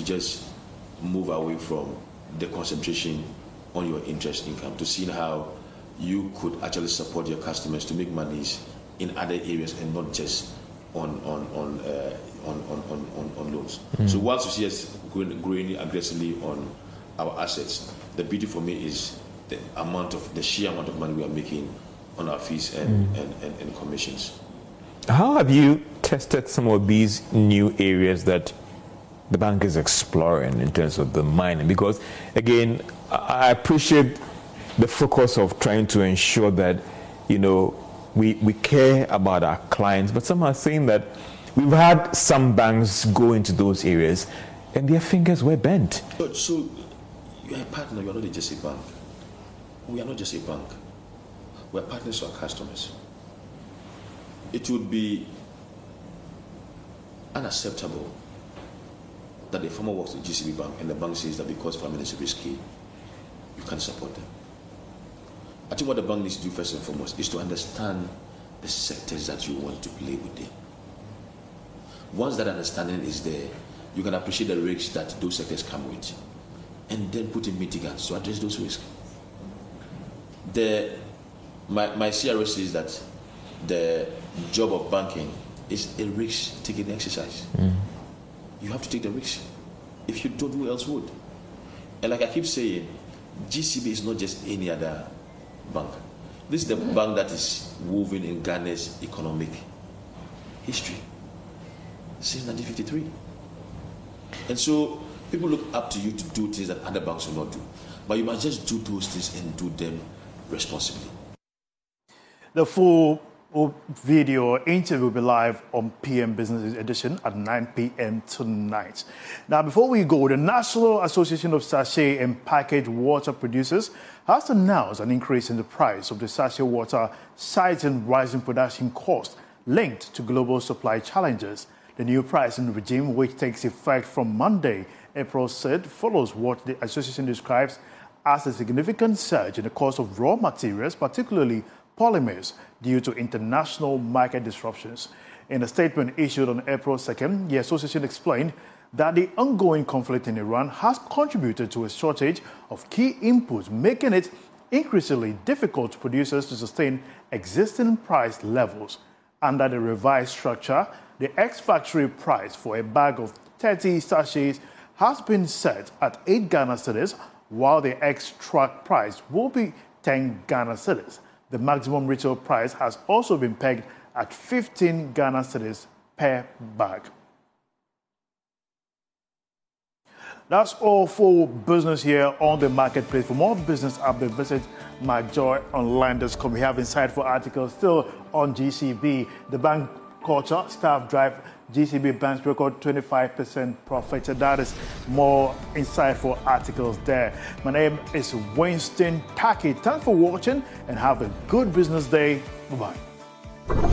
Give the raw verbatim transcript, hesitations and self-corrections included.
just move away from the concentration on your interest income to seeing how you could actually support your customers to make monies in other areas and not just on on on uh, on, on, on, on loans. Mm. So whilst you see us growing, growing aggressively on our assets, the beauty for me is the amount of the sheer amount of money we are making on our fees and, mm. and, and, and commissions. How have you tested some of these new areas that the bank is exploring in terms of the mining? Because again, I appreciate the focus of trying to ensure that, you know, we, we care about our clients, but some are saying that we've had some banks go into those areas and their fingers were bent. So, so you're a partner, you're not just a bank. We are not just a bank. We're partners to our customers. It would be unacceptable that the farmer works at G C B Bank and the bank says that because farming is risky, you can't support them. I think what the bank needs to do first and foremost is to understand the sectors that you want to play with them. Once that understanding is there, you can appreciate the risks that those sectors come with and then put in mitigants to address those risks. The, my, my C R O says that the job of banking is a risk-taking exercise. Mm. You have to take the risk. If you don't, who else would? And like I keep saying, G C B is not just any other bank. This is the bank that is woven in Ghana's economic history since nineteen fifty-three. And so people look up to you to do things that other banks will not do. But you must just do those things and do them responsibly. The full video interview will be live on P M Business Edition at nine p m tonight. Now, before we go, the National Association of Sachet and Packaged Water Producers has announced an increase in the price of the sachet water, citing rising production costs linked to global supply challenges. The new pricing regime, which takes effect from Monday, April third, follows what the association describes as a significant surge in the cost of raw materials, particularly polymers, due to international market disruptions. In a statement issued on April second, the association explained that the ongoing conflict in Iran has contributed to a shortage of key inputs, making it increasingly difficult for producers to sustain existing price levels. Under the revised structure, the ex-factory price for a bag of thirty sachets has been set at eight Ghana cedis, while the ex-truck price will be ten Ghana cedis. The maximum retail price has also been pegged at fifteen Ghana cedis per bag. That's all for business here on the marketplace. For more business updates, visit my joy online dot com. We have insightful articles still on G C B. The bank culture, staff drive G C B Bank's record twenty-five percent profit. That is more insightful articles there. My name is Winston Taki. Thanks for watching and have a good business day. Bye-bye.